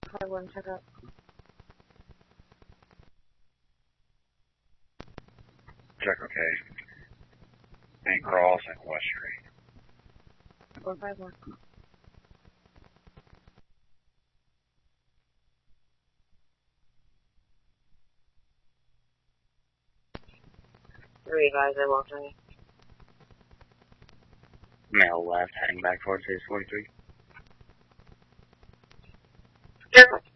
451, check out. Check, okay. Main Cross and West Street. 451. Three guys, I walked on you. Male left, heading back towards his 43. Careful.